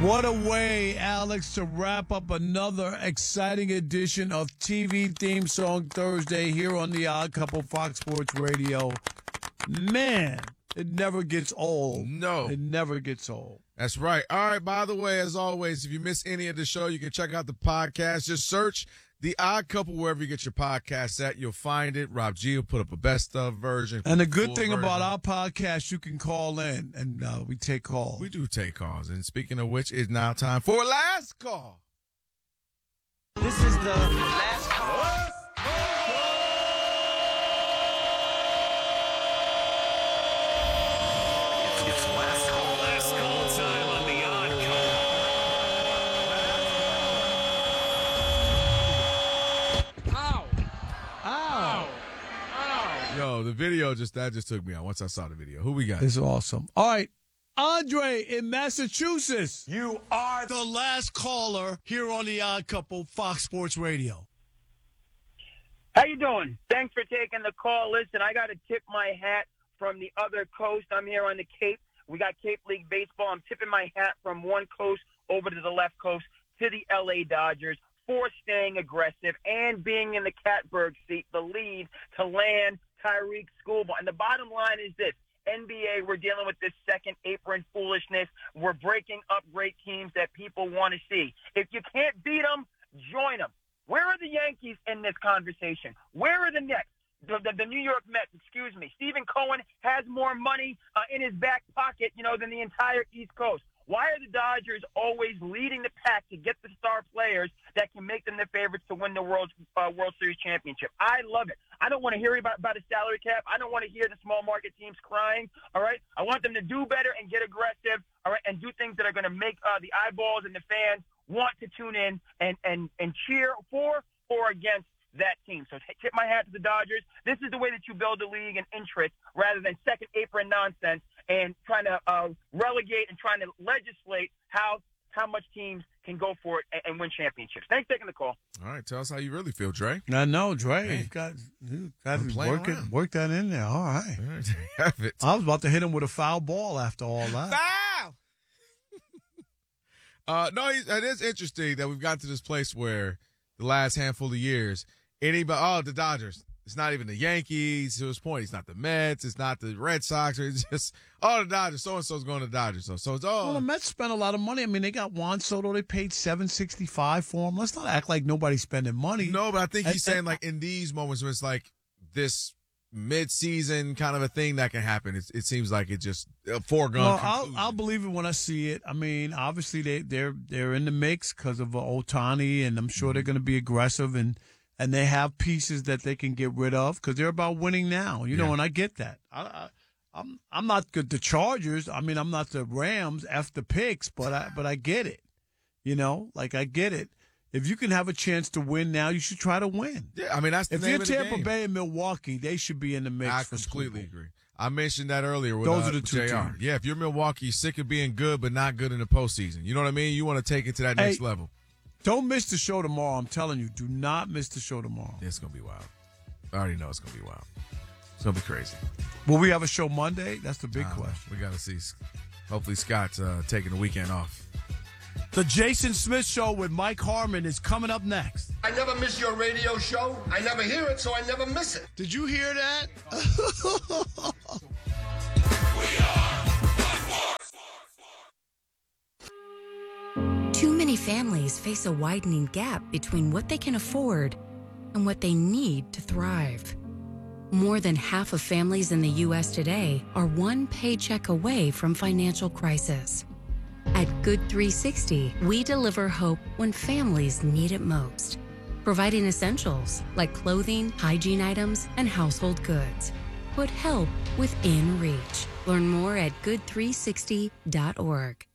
What a way, Alex, to wrap up another exciting edition of TV Theme Song Thursday here on The Odd Couple, Fox Sports Radio. Man, it never gets old. No. It never gets old. That's right. All right, by the way, as always, if you miss any of the show, you can check out the podcast. Just search The Odd Couple wherever you get your podcasts at. You'll find it. Rob G will put up a best of version. And the good thing about our podcast, you can call in, and we take calls. We do take calls. And speaking of which, it's now time for Last Call. This is the last call. It's last call time on The Odd Couple. Ow. Yo, the video just took me out once I saw the video. Who we got? It's awesome. All right. Andre in Massachusetts. You are The last caller here on The Odd Couple, Fox Sports Radio. How you doing? Thanks for taking the call. Listen, I got to tip my hat from the other coast. I'm here on the Cape. We got Cape League Baseball. I'm tipping my hat from one coast over to the left coast to the L.A. Dodgers for staying aggressive and being in the catbird seat, the lead to land Tyreek Schoolboy. And the bottom line is this. NBA, we're dealing with this second apron foolishness. We're breaking up great teams that people want to see. If you can't beat them, join them. Where are the Yankees in this conversation? Where are the Nets? The New York Mets, excuse me. Stephen Cohen has more money in his back pocket, than the entire East Coast. Why are the Dodgers always leading the pack to get the star players that can make them the favorites to win the World Series championship? I love it. I don't want to hear about a salary cap. I don't want to hear the small market teams crying, all right? I want them to do better and get aggressive, all right, and do things that are going to make the eyeballs and the fans want to tune in and cheer for or against that team. So tip my hat to the Dodgers. This is the way that you build a league and interest rather than second apron nonsense and trying to relegate and trying to legislate how much teams can go for it and win championships. Thanks for taking the call. All right, tell us how you really feel, Dre. I know, Dre. Hey. He's got work that in there. All right. All right, have it. I was about to hit him with a foul ball after all that. Foul! No, it is interesting that we've gotten to this place where the last handful of years, the Dodgers. It's not even the Yankees. To his point, it's not the Mets. It's not the Red Sox. It's just, the Dodgers. So-and-so's going to the Dodgers. So it's, Well, the Mets spent a lot of money. I mean, they got Juan Soto. They paid $765 for him. Let's not act like nobody's spending money. No, but I think he's saying, like, in these moments where it's like this mid-season kind of a thing that can happen, it seems like it's just a foregone conclusion. I'll believe it when I see it. I mean, obviously they're in the mix because of Ohtani, and I'm sure they're going to be aggressive and they have pieces that they can get rid of because they're about winning now. And I get that. I'm not good. The Chargers. I mean, I'm not the Rams after picks, but I get it. I get it. If you can have a chance to win now, you should try to win. Yeah, I mean, that's the name of the game. If you're Tampa Bay and Milwaukee, they should be in the mix. I completely agree. I mentioned that earlier with those are the two JR. teams. Yeah, if you're Milwaukee, sick of being good but not good in the postseason. You know what I mean? You want to take it to that next level. Don't miss the show tomorrow. I'm telling you, do not miss the show tomorrow. It's going to be wild. I already know it's going to be wild. It's going to be crazy. Will we have a show Monday? That's the big question. We got to see. Hopefully Scott's taking the weekend off. The Jason Smith Show with Mike Harmon is coming up next. I never miss your radio show. I never hear it, so I never miss it. Did you hear that? Too many families face a widening gap between what they can afford and what they need to thrive. More than half of families in the U.S. today are one paycheck away from financial crisis. At Good 360, we deliver hope when families need it most, providing essentials like clothing, hygiene items, and household goods. Put help within reach. Learn more at good360.org.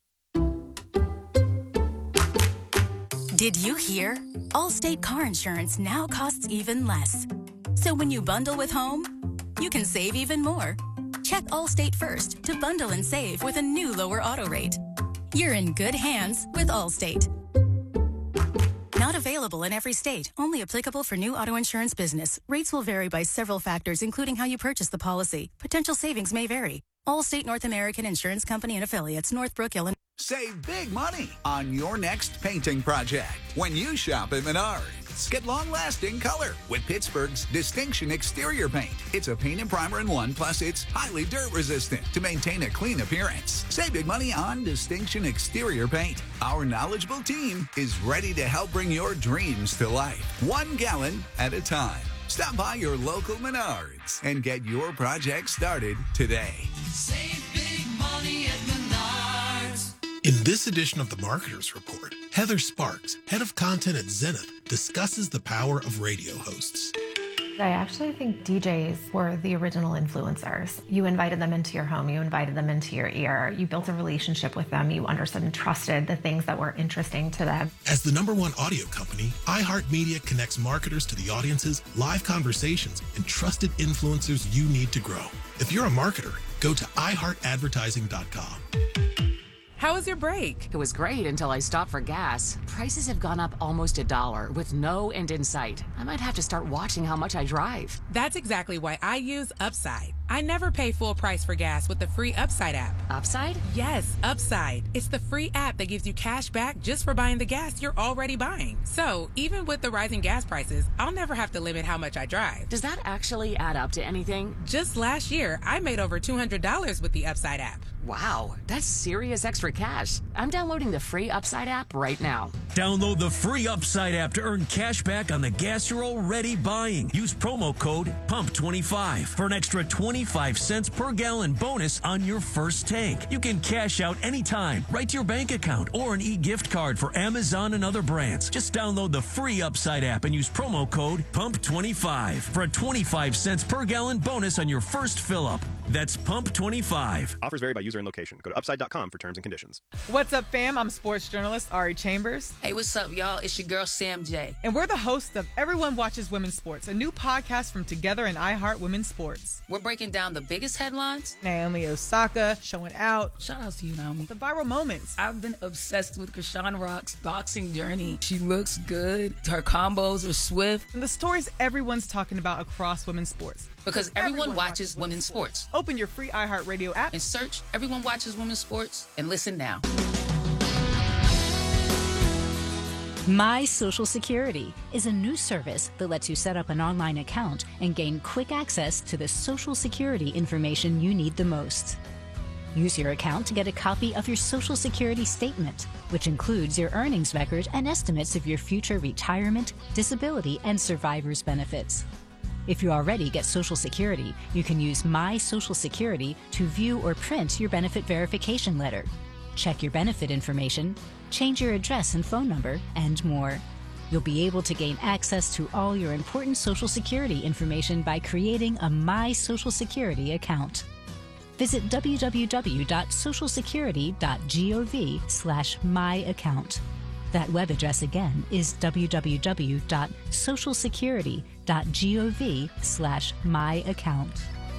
Did you hear? Allstate car insurance now costs even less. So when you bundle with home, you can save even more. Check Allstate first to bundle and save with a new lower auto rate. You're in good hands with Allstate. Not available in every state. Only applicable for new auto insurance business. Rates will vary by several factors, including how you purchase the policy. Potential savings may vary. Allstate North American Insurance Company and affiliates, Northbrook, Illinois. Save big money on your next painting project when you shop at Menards. Get long-lasting color with Pittsburgh's Distinction Exterior Paint. It's a paint and primer in one, plus it's highly dirt-resistant to maintain a clean appearance. Save big money on Distinction Exterior Paint. Our knowledgeable team is ready to help bring your dreams to life, 1 gallon at a time. Stop by your local Menards and get your project started today. Save big money at Menards. In this edition of the Marketers Report, Heather Sparks, head of content at Zenith, discusses the power of radio hosts. I actually think DJs were the original influencers. You invited them into your home, you invited them into your ear, you built a relationship with them, you understood and trusted the things that were interesting to them. As the #1 audio company, iHeartMedia connects marketers to the audiences, live conversations, and trusted influencers you need to grow. If you're a marketer, go to iHeartAdvertising.com. How was your break? It was great until I stopped for gas. Prices have gone up almost $1 with no end in sight. I might have to start watching how much I drive. That's exactly why I use Upside. I never pay full price for gas with the free Upside app. Upside? Yes, Upside. It's the free app that gives you cash back just for buying the gas you're already buying. So even with the rising gas prices, I'll never have to limit how much I drive. Does that actually add up to anything? Just last year, I made over $200 with the Upside app. Wow, that's serious extra cash. I'm downloading the free Upside app right now. Download the free Upside app to earn cash back on the gas you're already buying. Use promo code PUMP25 for an extra 25 cents per gallon bonus on your first tank. You can cash out anytime, right to your bank account, or an e-gift card for Amazon and other brands. Just download the free Upside app and use promo code PUMP25 for a 25 cents per gallon bonus on your first fill-up. That's PUMP25. Offers vary by user and location. Go to upside.com for terms and conditions. What's up, fam? I'm sports journalist Ari Chambers. Hey, what's up, y'all? It's your girl, Sam J. And we're the hosts of Everyone Watches Women's Sports, a new podcast from Together and iHeart Women's Sports. We're breaking down the biggest headlines. Naomi Osaka showing out. Shout out to you, Naomi. The viral moments. I've been obsessed with Krishan Rock's boxing journey. She looks good. Her combos are swift. And the stories everyone's talking about across women's sports. Because everyone watches women's sports. Open your free iHeartRadio app and search Everyone Watches Women's Sports and listen now. My Social Security is a new service that lets you set up an online account and gain quick access to the Social Security information you need the most. Use your account to get a copy of your Social Security statement, which includes your earnings record and estimates of your future retirement, disability, and survivor's benefits. If you already get Social Security, you can use My Social Security to view or print your benefit verification letter, check your benefit information, change your address and phone number, and more. You'll be able to gain access to all your important Social Security information by creating a My Social Security account. Visit www.socialsecurity.gov/myaccount. That web address again is www.socialsecurity.gov/myaccount.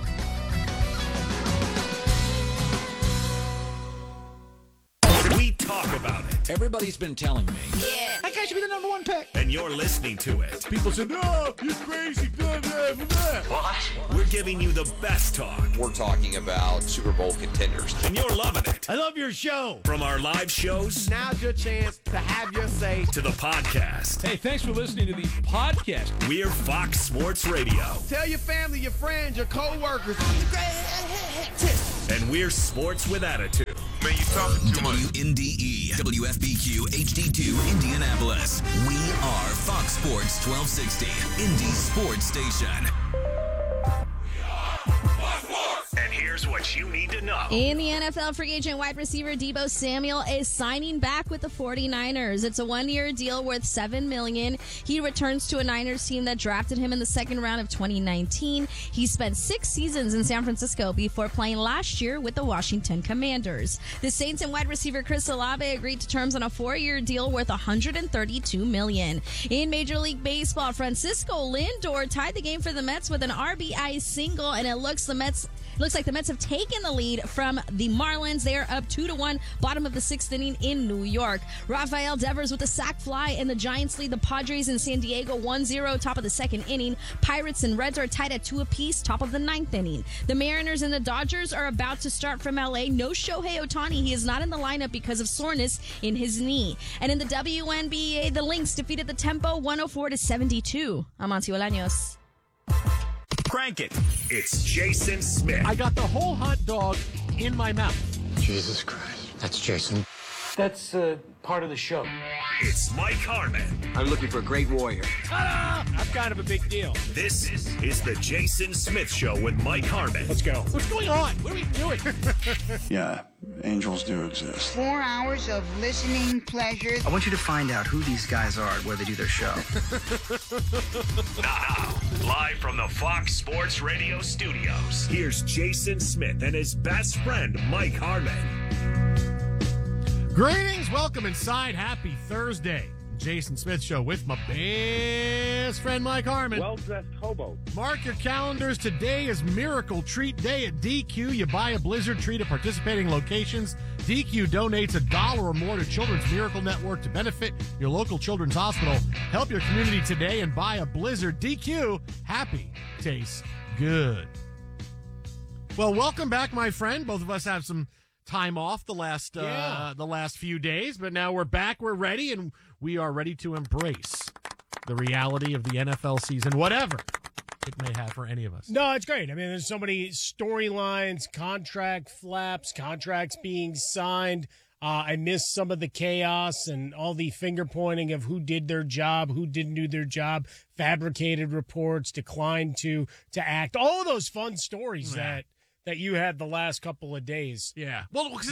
We talk about it. Everybody's been telling me. Yeah. That guy should be the #1 pick. And you're listening to it. People say, no, you're crazy. What? We're giving you the best talk. We're talking about Super Bowl contenders. And you're loving it. I love your show. From our live shows. Now's your chance to have your say. To the podcast. Hey, thanks for listening to the podcast. We're Fox Sports Radio. Tell your family, your friends, your co-workers. And we're Sports with Attitude. Man, you talking too much. WNDE, WFBQ, HD2, Indianapolis. We are Fox Sports 1260, Indy Sports Station. And here's what you need to know. In the NFL, free agent wide receiver Deebo Samuel is signing back with the 49ers. It's a one-year deal worth $7 million. He returns to a Niners team that drafted him in the second round of 2019. He spent 6 seasons in San Francisco before playing last year with the Washington Commanders. The Saints and wide receiver Chris Olave agreed to terms on a 4-year deal worth $132 million. In Major League Baseball, Francisco Lindor tied the game for the Mets with an RBI single, and it looks the Mets Looks like the Mets have taken the lead from the Marlins. They are up 2-1, bottom of the 6th inning in New York. Rafael Devers with a sac fly, and the Giants lead the Padres in San Diego 1-0, top of the 2nd inning. Pirates and Reds are tied at 2 apiece, top of the 9th inning. The Mariners and the Dodgers are about to start from LA. No Shohei Ohtani. He is not in the lineup because of soreness in his knee. And in the WNBA, the Lynx defeated the Tempo 104-72. I'm Auntie Bolaños. Crank it. It's Jason Smith. I got the whole hot dog in my mouth. Jesus Christ. That's Jason. That's part of the show. It's Mike Harmon. I'm looking for a great warrior. Ta-da! I'm kind of a big deal. This is the Jason Smith Show with Mike Harmon. Let's go. What's going on? What are we doing? Yeah, angels do exist. 4 hours of listening pleasure. I want you to find out who these guys are where they do their show. Now, live from the Fox Sports Radio studios, here's Jason Smith and his best friend, Mike Harmon. Greetings, welcome inside. Happy Thursday. Jason Smith Show with my best friend Mike Harmon. Well-dressed hobo. Mark your calendars. Today is Miracle Treat Day at DQ. You buy a Blizzard treat at participating locations. DQ donates $1 or more to Children's Miracle Network to benefit your local children's hospital. Help your community today and buy a Blizzard. DQ, happy tastes good. Well, welcome back, my friend. Both of us have some time off the last few days, but now we're back, we're ready, and we are ready to embrace the reality of the NFL season, whatever it may have for any of us. No, it's great. I mean, there's so many storylines, contract flaps, contracts being signed. I missed some of the chaos and all the finger pointing of who did their job, who didn't do their job, fabricated reports, declined to act, all of those fun stories that you had the last couple of days. Yeah. Because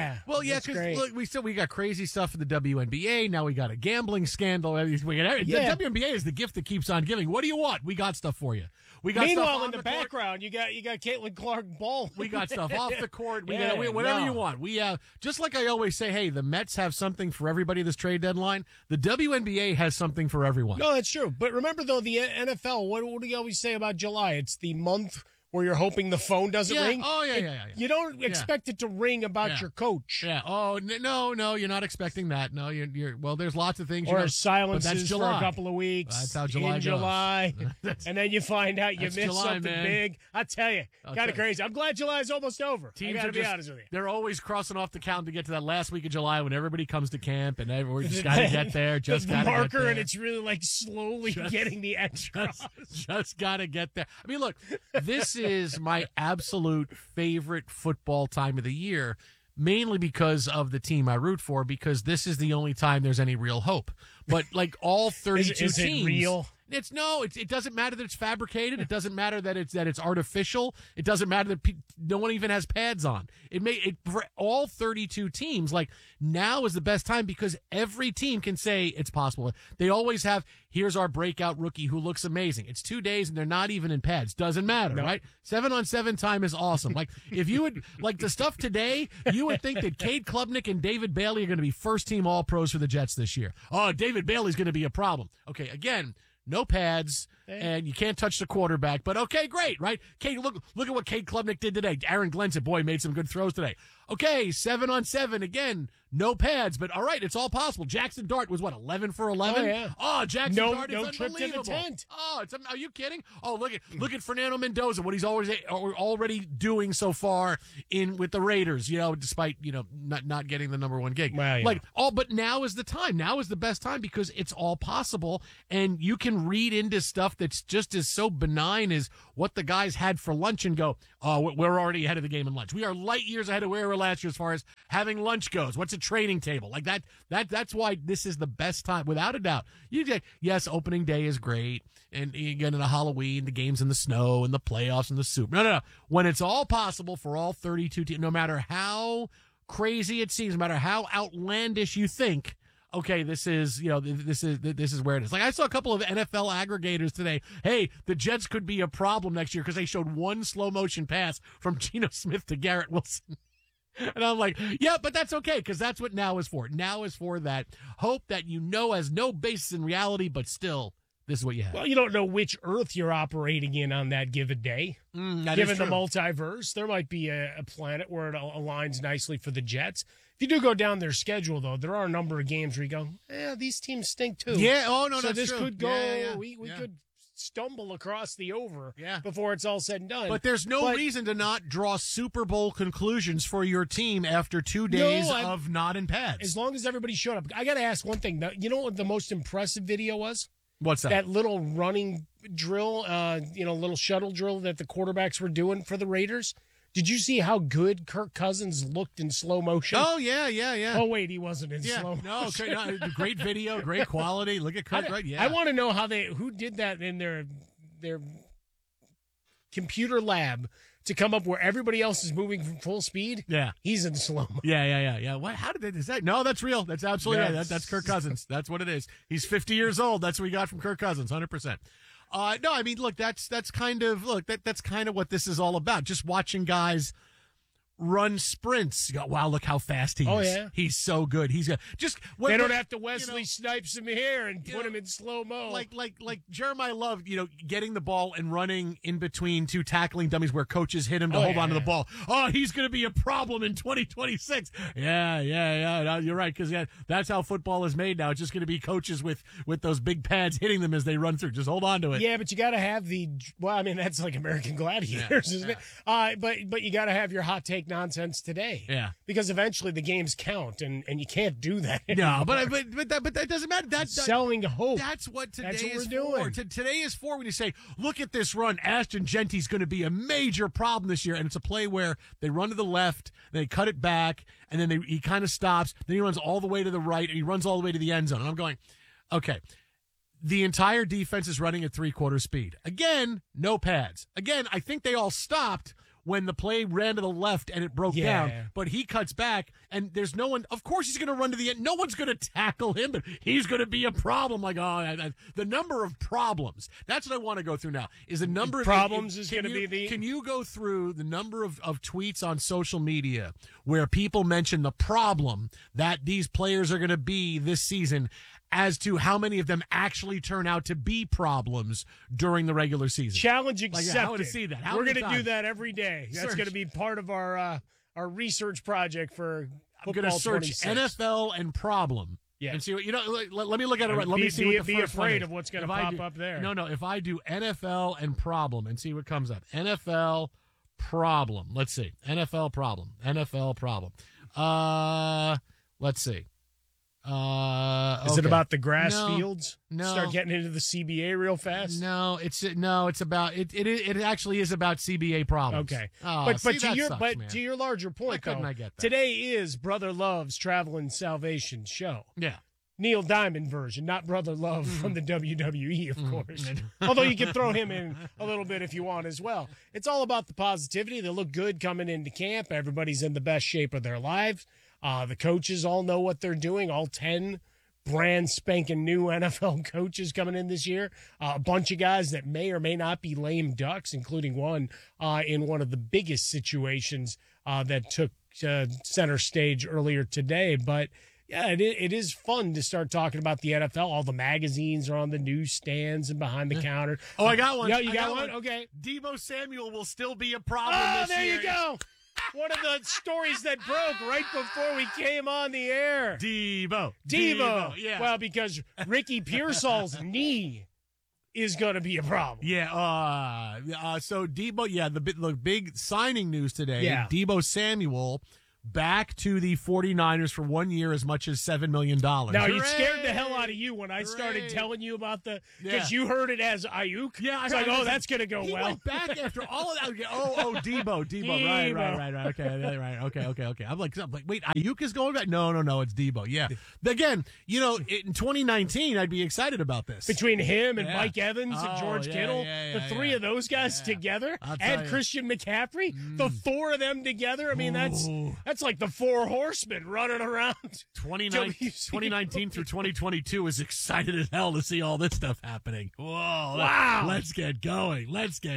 we got crazy stuff in the WNBA. Now we got a gambling scandal. The WNBA is the gift that keeps on giving. What do you want? We got stuff for you. We got Meanwhile, stuff in the background, you got Caitlin Clark Ball. We got stuff off the court. Whatever you want. We just like I always say, hey, the Mets have something for everybody this trade deadline. The WNBA has something for everyone. No, that's true. But remember, though, the NFL, what do you always say about July? It's the month where you're hoping the phone doesn't ring. Oh, yeah. You don't expect it to ring about your coach. Yeah. Oh, no, you're not expecting that. No, you're well, there's lots of things. Or silences for a couple of weeks. That's how July in July. And then you find out you missed something big. I tell you, kind of crazy. I'm glad July's almost over. I got to be honest with you. They're always crossing off the calendar to get to that last week of July when everybody comes to camp and we're just got to get there. Just got to get there. And it's really like slowly getting the extras. Just got to get there. I mean, look, this is my absolute favorite football time of the year, mainly because of the team I root for, because this is the only time there's any real hope. But like all 32 is teams, it real? It doesn't matter that it's fabricated. It doesn't matter that it's artificial. It doesn't matter that no one even has pads on. For all 32 teams, like now is the best time because every team can say it's possible. They always have, here's our breakout rookie who looks amazing. It's 2 days and they're not even in pads. Doesn't matter, right? 7-on-7 time is awesome. Like if you would, like the stuff today, you would think that Cade Klubnik and David Bailey are going to be first team all pros for the Jets this year. Oh, David Bailey's going to be a problem. Okay, again, no pads, and you can't touch the quarterback. But okay, great, right? Kate, look at what Cade Klubnik did today. Aaron Glenn said, boy, made some good throws today. Okay, 7-on-7 again, no pads, but all right, it's all possible. Jackson Dart was 11 for 11. Oh, yeah. Oh, Jackson Dart is no trip to the tent. Oh, are you kidding? Oh, look at Fernando Mendoza, what he's already doing so far with the Raiders. Despite not getting the number one gig. Well, yeah. But now is the time. Now is the best time because it's all possible, and you can read into stuff that's just as so benign as what the guys had for lunch and go, oh, we're already ahead of the game in lunch. We are light years ahead of where we were last year as far as having lunch goes. What's a training table? Like that's why this is the best time, without a doubt. Yes, opening day is great, and again in the Halloween, the games in the snow and the playoffs and the soup. No. When it's all possible for all 32 teams, no matter how crazy it seems, no matter how outlandish you think, okay, this is where it is. Like I saw a couple of NFL aggregators today. Hey, the Jets could be a problem next year because they showed one slow motion pass from Geno Smith to Garrett Wilson. And I'm like, yeah, but that's okay because that's what now is for. Now is for that hope that has no basis in reality, but still This is what you have. Well, you don't know which Earth you're operating in on that given day. Given the multiverse, there might be a planet where it aligns nicely for the Jets. If you do go down their schedule, though, there are a number of games where you go, these teams stink too. Yeah, oh, no, so that's this true. could go, Yeah. we could stumble across the over before it's all said and done. But there's no reason to not draw Super Bowl conclusions for your team after 2 days of not in pads. As long as everybody showed up. I got to ask one thing. You know what the most impressive video was? What's that? That little running drill, little shuttle drill that the quarterbacks were doing for the Raiders. Did you see how good Kirk Cousins looked in slow motion? Oh, yeah. Oh, wait, he wasn't in slow motion. No, great video, great quality. Look at Kirk, right? Yeah. I want to know who did that in their computer lab to come up where everybody else is moving from full speed. Yeah. He's in slow motion. Yeah. What? How did they decide? No, that's real. That's absolutely right. That's Kirk Cousins. That's what it is. He's 50 years old. That's what we got from Kirk Cousins, 100%. No, I mean, look, that's kind of what this is all about. Just watching guys run sprints. You go, wow, look how fast he is. Oh, yeah. He's so good. He's good. Just they don't have to Wesley Snipes him here and put him in slow-mo. Like Jeremiah Love, getting the ball and running in between two tackling dummies where coaches hit him to hold on to the ball. Oh, he's going to be a problem in 2026. Yeah. No, you're right, because that's how football is made now. It's just going to be coaches with those big pads hitting them as they run through. Just hold on to it. Yeah, but you got to have that's like American Gladiators, isn't it? But you got to have your hot take nonsense today. Yeah. Because eventually the games count, and you can't do that anymore. No, but that doesn't matter. That's selling hope. That's what today That's what is we're doing. for. Today is for when you say, look at this run. Ashton Genty's going to be a major problem this year. And it's a play where they run to the left, they cut it back, and then he kind of stops. Then he runs all the way to the right, and he runs all the way to the end zone. And I'm going, okay. The entire defense is running at 3/4 speed. Again, no pads. Again, I think they all stopped when the play ran to the left and it broke down. But he cuts back, and there's no one. Of course he's going to run to the end. No one's going to tackle him, but he's going to be a problem. Like, the number of problems. That's what I want to go through now. Is the number of problems is going to be the. Can you go through the number of tweets on social media where people mention the problem that these players are going to be this season, as to how many of them actually turn out to be problems during the regular season? Challenge accepted. I want to see that. We're going to do that every day. That's going to be part of our research project for football. I'm going to search 26. NFL and problem. Yeah. And see what, let me look at it right. Let me see what the be first afraid one is. of what's going to pop up there. No. If I do NFL and problem and see what comes up. NFL problem. Let's see. NFL problem. Let's see. Is it about the grass fields? No. Start getting into the CBA real fast? No, it's about it actually is about CBA problems. Okay. But to your larger point, why couldn't I get that? Today is Brother Love's Travel and Salvation show. Yeah. Neil Diamond version, not Brother Love from the WWE, of course. Although you can throw him in a little bit if you want as well. It's all about the positivity. They look good coming into camp. Everybody's in the best shape of their lives. The coaches all know what they're doing. All 10 brand spanking new NFL coaches coming in this year. A bunch of guys that may or may not be lame ducks, including one in one of the biggest situations that took center stage earlier today. But yeah, it is fun to start talking about the NFL. All the magazines are on the newsstands and behind the counter. Oh, I got one. Yeah, you got one? Okay. Deebo Samuel will still be a problem this year. Oh, there you go. One of the stories that broke right before we came on the air. Deebo. Yeah. Well, because Ricky Pearsall's knee is going to be a problem. Yeah. So Deebo, the big signing news today. Yeah. Deebo Samuel back to the 49ers for 1 year, as much as $7 million. Now, it scared the hell out of you when I started telling you about because you heard it as Ayuk. Yeah, it's like, that's going to go he well. Went back after all of that. Deebo. Right. Okay. I'm like, wait, Ayuk is going back? No, it's Deebo. Yeah. Again, in 2019, I'd be excited about this. Between him and Mike Evans and George Kittle, the three of those guys together, and Christian McCaffrey, the four of them together. I mean, that's That's like the Four Horsemen running around. 2019 through 2022 is excited as hell to see all this stuff happening. Whoa. Wow. Let's get going.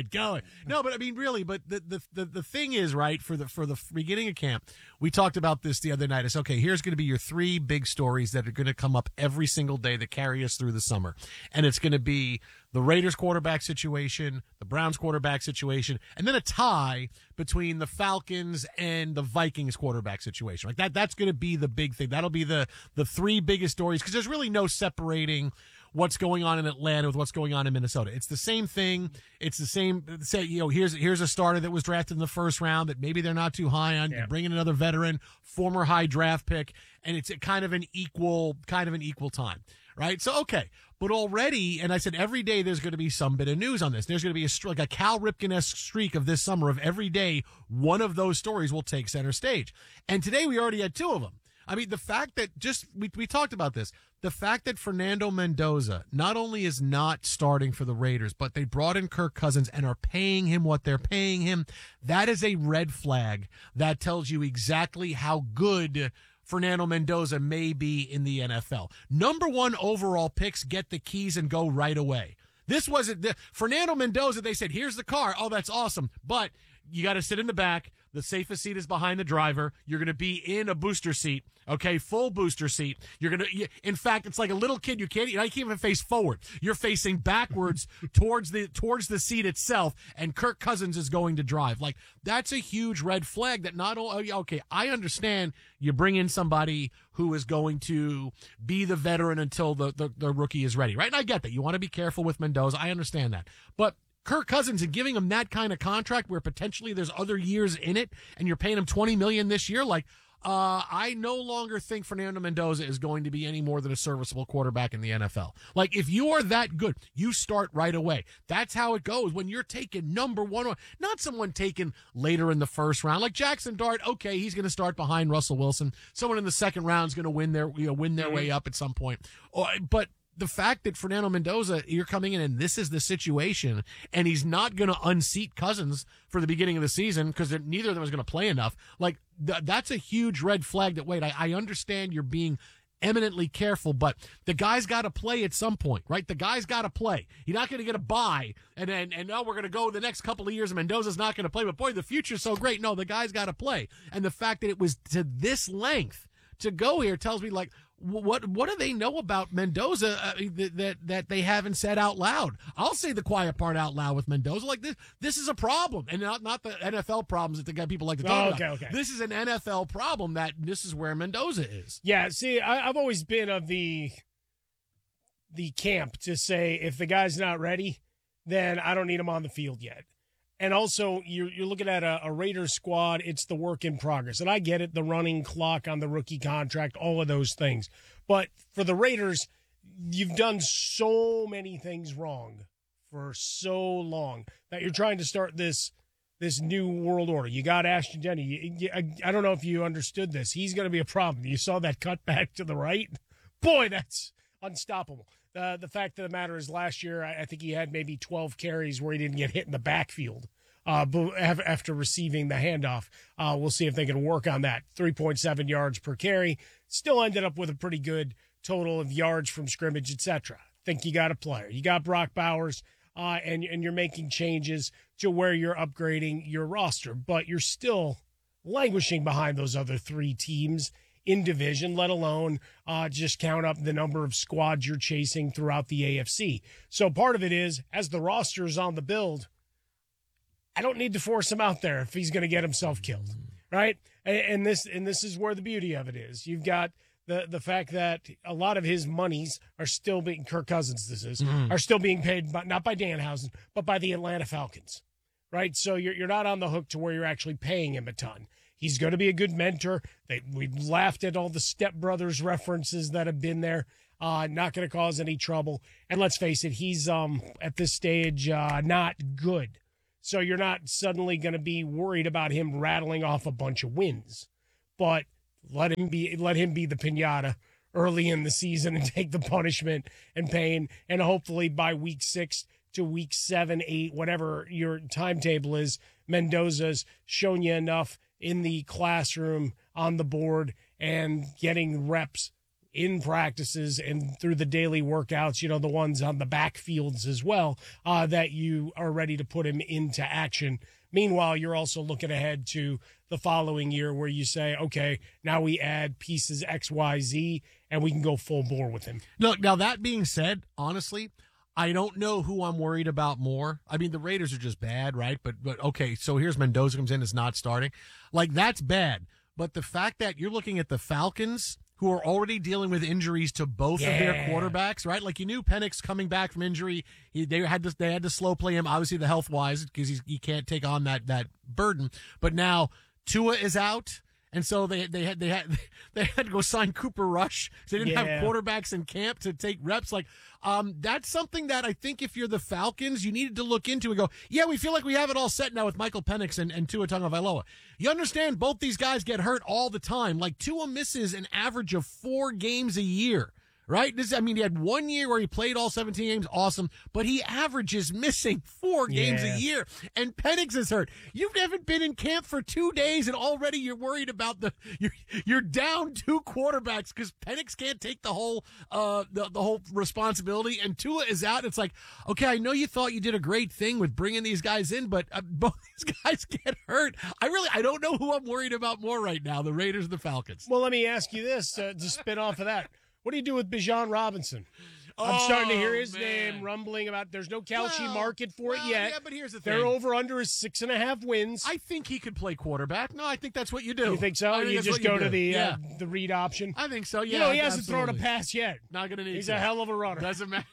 No, but I mean, really, but the thing is, right, for the beginning of camp, we talked about this the other night. It's okay, here's going to be your 3 big stories that are going to come up every single day that carry us through the summer. And it's going to be the Raiders quarterback situation, the Browns quarterback situation, and then a tie between the Falcons and the Vikings quarterback situation. Like that's going to be the big thing. That'll be the 3 biggest stories, because there's really no separating what's going on in Atlanta with what's going on in Minnesota. It's the same thing. It's the same. Say, here's a starter that was drafted in the first round that maybe they're not too high on. Yeah. You bring in another veteran, former high draft pick, and it's kind of an equal time, right? So, okay. But already, and I said every day there's going to be some bit of news on this. There's going to be like a Cal Ripken-esque streak of this summer of every day one of those stories will take center stage. And today we already had 2 of them. I mean, the fact that we talked about this, the fact that Fernando Mendoza not only is not starting for the Raiders, but they brought in Kirk Cousins and are paying him what they're paying him, that is a red flag that tells you exactly how good Fernando Mendoza may be in the NFL. Number 1 overall picks get the keys and go right away. This wasn't Fernando Mendoza. They said, here's the car. Oh, that's awesome. But you got to sit in the back. The safest seat is behind the driver. You're going to be in a booster seat, okay, full booster seat. In fact, it's like a little kid. You can't even face forward. You're facing backwards towards the seat itself, and Kirk Cousins is going to drive. Like, that's a huge red flag that not only, okay, I understand you bring in somebody who is going to be the veteran until the rookie is ready, right? And I get that. You want to be careful with Mendoza. I understand that. But Kirk Cousins and giving him that kind of contract where potentially there's other years in it and you're paying him $20 million this year, like, I no longer think Fernando Mendoza is going to be any more than a serviceable quarterback in the NFL. Like, if you are that good, you start right away. That's how it goes when you're taking number 1, not someone taken later in the first round. Like Jackson Dart, okay, he's going to start behind Russell Wilson. Someone in the second round is going to win their way up at some point. But the fact that Fernando Mendoza, you're coming in and this is the situation, and he's not going to unseat Cousins for the beginning of the season because neither of them is going to play enough. Like, that's a huge red flag that, wait, I understand you're being eminently careful, but the guy's got to play at some point, right? The guy's got to play. You're not going to get a bye, and now we're going to go the next couple of years and Mendoza's not going to play, but boy, the future's so great. No, the guy's got to play. And the fact that it was to this length to go here tells me, like, what do they know about Mendoza that they haven't said out loud? I'll say the quiet part out loud with Mendoza. Like, this is a problem, and not the NFL problems that people like to talk about. Okay. This is an NFL problem that this is where Mendoza is. Yeah, see, I've always been of the camp to say if the guy's not ready, then I don't need him on the field yet. And also, you're looking at a Raiders squad, it's the work in progress. And I get it, the running clock on the rookie contract, all of those things. But for the Raiders, you've done so many things wrong for so long that you're trying to start this new world order. You got Ashton Denny. I don't know if you understood this. He's going to be a problem. You saw that cut back to the right? Boy, that's unstoppable. The fact of the matter is last year, I think he had maybe 12 carries where he didn't get hit in the backfield after receiving the handoff. We'll see if they can work on that. 3.7 yards per carry. Still ended up with a pretty good total of yards from scrimmage, etc. Think you got a player. You got Brock Bowers, and you're making changes to where you're upgrading your roster. But you're still languishing behind those other 3 teams in division, let alone just count up the number of squads you're chasing throughout the AFC. So part of it is, as the roster is on the build, I don't need to force him out there if he's going to get himself killed, right? And this is where the beauty of it is. You've got the fact that a lot of his monies are still being, Kirk Cousins are still being paid, not by Danhausen, but by the Atlanta Falcons, right? So you're not on the hook to where you're actually paying him a ton. He's going to be a good mentor. We've laughed at all the Step Brothers references that have been there. Not going to cause any trouble. And let's face it, he's at this stage not good. So you're not suddenly going to be worried about him rattling off a bunch of wins. But let him be the piñata early in the season and take the punishment and pain. And hopefully by week 6 to week 7, 8, whatever your timetable is, Mendoza's shown you enough in the classroom on the board and getting reps in practices and through the daily workouts, the ones on the backfields as well, that you are ready to put him into action. Meanwhile, you're also looking ahead to the following year where you say, okay, now we add pieces X, Y, Z, and we can go full bore with him. Look, now that being said, honestly, I don't know who I'm worried about more. I mean, the Raiders are just bad, right? But okay, so here's Mendoza comes in, is not starting. Like, that's bad. But the fact that you're looking at the Falcons, who are already dealing with injuries to both of their quarterbacks, right? Like, you knew Penix coming back from injury. They had to slow play him, obviously, the health-wise, because he can't take on that burden. But now Tua is out, and so they had to go sign Cooper Rush. So they didn't have quarterbacks in camp to take reps. Like, that's something that I think if you're the Falcons, you needed to look into and go, yeah, we feel like we have it all set now with Michael Penix and Tua Tagovailoa. You understand both these guys get hurt all the time. Like, Tua misses an average of 4 games a year. Right? He had 1 year where he played all 17 games. Awesome. But he averages missing 4 games a year. And Penix is hurt. You haven't been in camp for 2 days and already you're worried about you're down 2 quarterbacks because Penix can't take the whole responsibility and Tua is out. It's like, okay, I know you thought you did a great thing with bringing these guys in, but both these guys get hurt. I don't know who I'm worried about more right now, the Raiders or the Falcons. Well, let me ask you this to spin off of that. What do you do with Bijan Robinson? I'm starting to hear his name rumbling about there's no Kelce market for it yet. Yeah, but here's the thing. Their over-under is 6.5 wins. I think he could play quarterback. No, I think that's what you do. You think so? You just go to the read option? I think so, yeah. He hasn't thrown a pass yet. Not going to need He's to. a hell of a runner. Doesn't matter.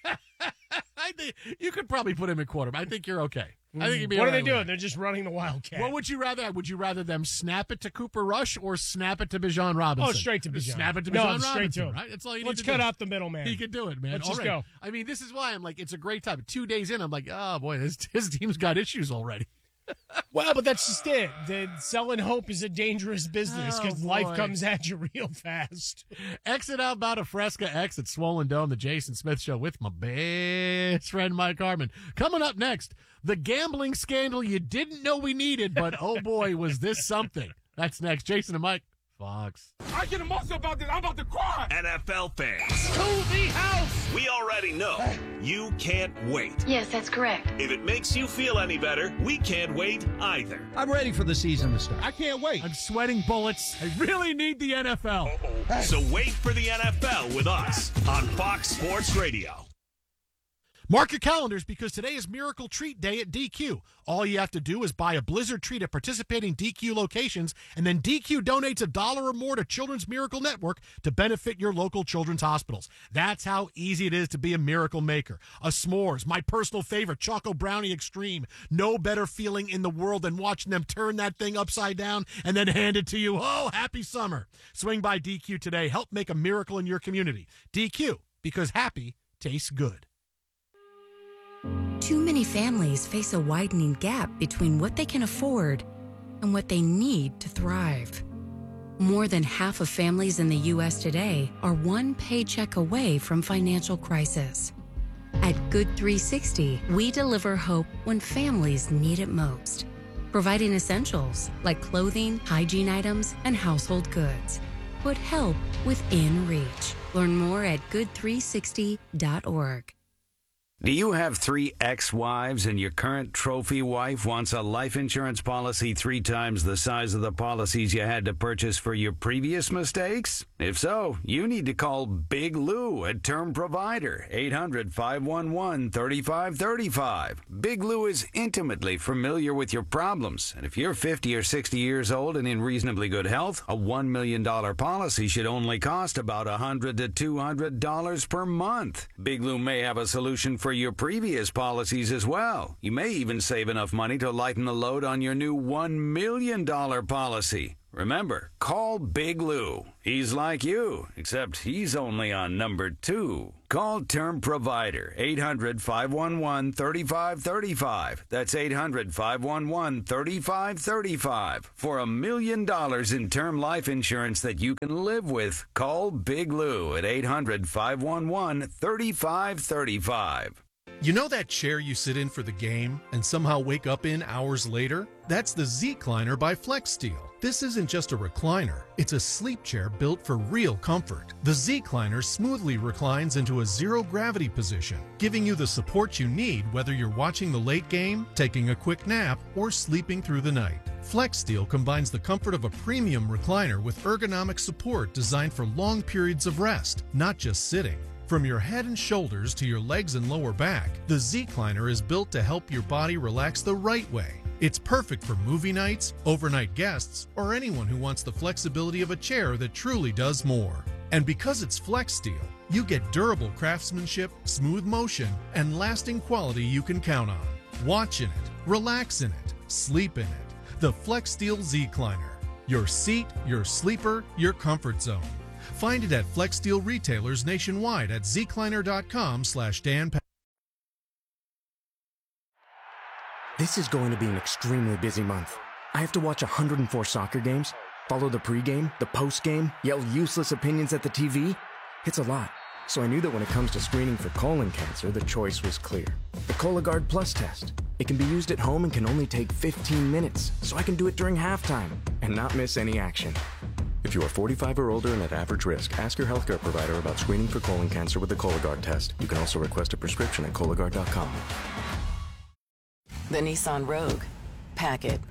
I think you could probably put him at quarterback. I think you're okay. I think you'd be What all are they right doing? with They're just running the Wildcat. What would you rather have? Would you rather them snap it to Cooper Rush or snap it to Bijan Robinson? Oh, straight to Bijan. Snap it to Bijan Robinson. Straight to him. Right? That's all you Let's need to cut do. out the middleman. He could do it, man. Let's all just right. go. I mean, this is why I'm like, it's a great time. 2 days in, I'm like, oh, boy, his team's got issues already. Well, but that's just it. Selling hope is a dangerous business because life comes at you real fast. Exit out about a Fresca, exit Swollen Dome, the Jason Smith Show with my best friend Mike Harmon. Coming up next, the gambling scandal you didn't know we needed, but oh boy, was this something. That's next. Jason and Mike, Fox. I get emotional about this. I'm about to cry. NFL fans. To the house. We already know you can't wait. Yes, that's correct. If it makes you feel any better, we can't wait either. I'm ready for the season to start. I can't wait. I'm sweating bullets. I really need the NFL. So wait for the NFL with us on Fox Sports Radio. Mark your calendars because today is Miracle Treat Day at DQ. All you have to do is buy a Blizzard treat at participating DQ locations, and then DQ donates $1 or more to Children's Miracle Network to benefit your local children's hospitals. That's how easy it is to be a miracle maker. A s'mores, my personal favorite, Choco Brownie Extreme. No better feeling in the world than watching them turn that thing upside down and then hand it to you. Oh, happy summer. Swing by DQ today. Help make a miracle in your community. DQ, because happy tastes good. Too many families face a widening gap between what they can afford and what they need to thrive. More than half of families in the U.S. today are one paycheck away from financial crisis. At Good 360, we deliver hope when families need it most, providing essentials like clothing, hygiene items, and household goods. Put help within reach. Learn more at good360.org. Do you have 3 ex-wives and your current trophy wife wants a life insurance policy 3 times the size of the policies you had to purchase for your previous mistakes? If so, you need to call Big Lou at Term Provider, 800-511-3535. Big Lou is intimately familiar with your problems, and if you're 50 or 60 years old and in reasonably good health, a $1 million policy should only cost about $100 to $200 per month. Big Lou may have a solution for your previous policies as well. You may even save enough money to lighten the load on your new $1 million policy. Remember, call Big Lou. He's like you, except he's only on number 2. Call Term Provider, 800-511-3535. That's 800-511-3535. For $1 million in term life insurance that you can live with, call Big Lou at 800-511-3535. You know that chair you sit in for the game and somehow wake up in hours later? That's the Z-Cliner by FlexSteel. This isn't just a recliner, it's a sleep chair built for real comfort. The Z-Cliner smoothly reclines into a zero-gravity position, giving you the support you need whether you're watching the late game, taking a quick nap, or sleeping through the night. FlexSteel combines the comfort of a premium recliner with ergonomic support designed for long periods of rest, not just sitting. From your head and shoulders to your legs and lower back, the Z-Cliner is built to help your body relax the right way. It's perfect for movie nights, overnight guests, or anyone who wants the flexibility of a chair that truly does more. And because it's FlexSteel, you get durable craftsmanship, smooth motion, and lasting quality you can count on. Watch in it, relax in it, sleep in it. The FlexSteel Z-Cliner. Your seat, your sleeper, your comfort zone. Find it at FlexSteel retailers nationwide at zcliner.com/Dan. This is going to be an extremely busy month. I have to watch 104 soccer games, follow the pregame, the postgame, yell useless opinions at the TV. It's a lot. So I knew that when it comes to screening for colon cancer, the choice was clear. The Cologuard Plus test. It can be used at home and can only take 15 minutes, so I can do it during halftime and not miss any action. If you are 45 or older and at average risk, ask your healthcare provider about screening for colon cancer with the Cologuard test. You can also request a prescription at Cologuard.com. The Nissan Rogue. Pack it.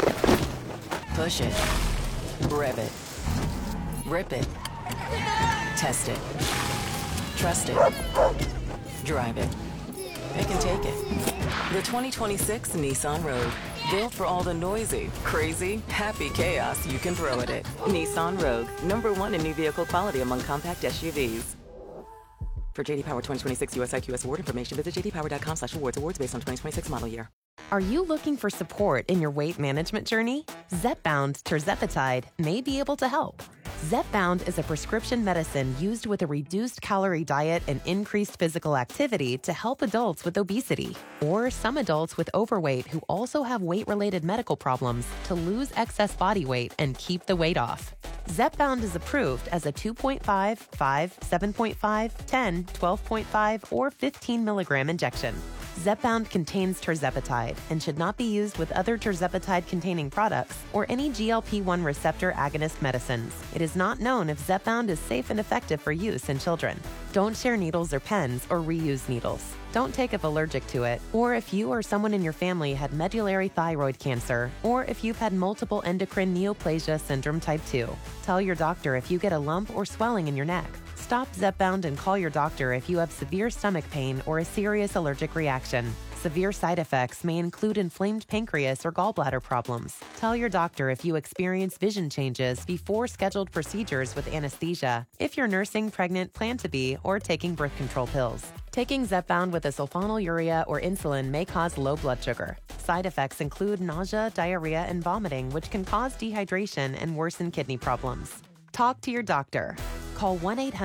Push it. Rev it. Rip it. Test it. Trust it. Drive it. It can take it. The 2026 Nissan Rogue. Built for all the noisy, crazy, happy chaos you can throw at it. Nissan Rogue. #1 in new vehicle quality among compact SUVs. For JD Power 2026 US IQS award information, visit jdpower.com/awards. Awards based on 2026 model year. Are you looking for support in your weight management journey? Zepbound tirzepatide may be able to help. Zepbound is a prescription medicine used with a reduced calorie diet and increased physical activity to help adults with obesity or some adults with overweight who also have weight-related medical problems to lose excess body weight and keep the weight off. Zepbound is approved as a 2.5, 5, 7.5, 10, 12.5, or 15 milligram injection. Zepbound contains tirzepatide and should not be used with other tirzepatide-containing products or any GLP-1 receptor agonist medicines. It is not known if Zepbound is safe and effective for use in children. Don't share needles or pens or reuse needles. Don't take if allergic to it, or if you or someone in your family had medullary thyroid cancer, or if you've had multiple endocrine neoplasia syndrome type 2. Tell your doctor if you get a lump or swelling in your neck. Stop Zepbound and call your doctor if you have severe stomach pain or a serious allergic reaction. Severe side effects may include inflamed pancreas or gallbladder problems. Tell your doctor if you experience vision changes before scheduled procedures with anesthesia, if you're nursing, pregnant, plan to be, or taking birth control pills. Taking Zepbound with a sulfonylurea or insulin may cause low blood sugar. Side effects include nausea, diarrhea, and vomiting, which can cause dehydration and worsen kidney problems. Talk to your doctor. Call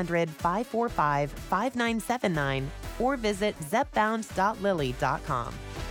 1-800-545-5979 or visit zepbound.lily.com.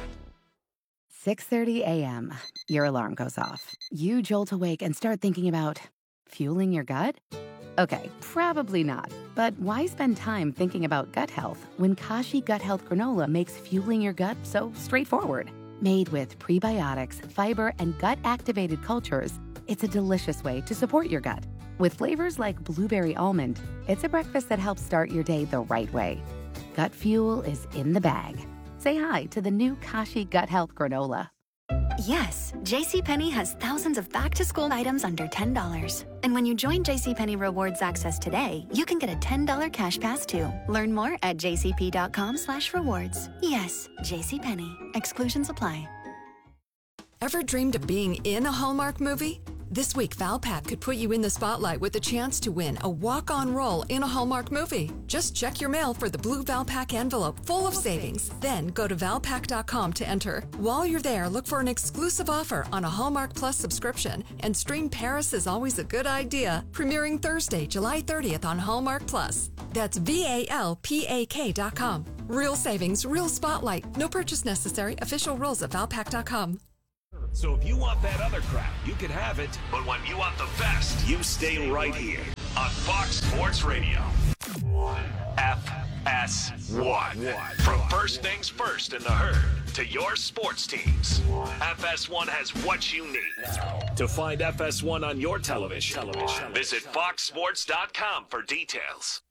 6:30 a.m. Your alarm goes off. You jolt awake and start thinking about fueling your gut? Okay, probably not. But why spend time thinking about gut health when Kashi Gut Health Granola makes fueling your gut so straightforward? Made with prebiotics, fiber, and gut-activated cultures, it's a delicious way to support your gut. With flavors like blueberry almond, it's a breakfast that helps start your day the right way. Gut fuel is in the bag. Say hi to the new Kashi Gut Health Granola. Yes, JCPenney has thousands of back-to-school items under $10. And when you join JCPenney Rewards Access today, you can get a $10 cash pass too. Learn more at jcp.com/rewards. Yes, JCPenney. Exclusions apply. Ever dreamed of being in a Hallmark movie? This week, Valpak could put you in the spotlight with a chance to win a walk-on role in a Hallmark movie. Just check your mail for the blue Valpak envelope full of savings. Then go to Valpak.com to enter. While you're there, look for an exclusive offer on a Hallmark Plus subscription and stream Paris is Always a Good Idea, premiering Thursday, July 30th on Hallmark Plus. That's VALPAK.com. Real savings, real spotlight. No purchase necessary. Official rules at Valpak.com. So if you want that other crap, you can have it. But when you want the best, you stay right here on Fox Sports Radio. FS1. FS1. From first things first in the herd to your sports teams, FS1 has what you need. To find FS1 on your television, visit foxsports.com for details.